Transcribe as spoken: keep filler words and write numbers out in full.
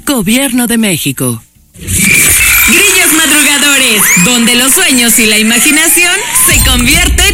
Gobierno de México. Grillos madrugadores, donde los sueños y la imaginación se convierten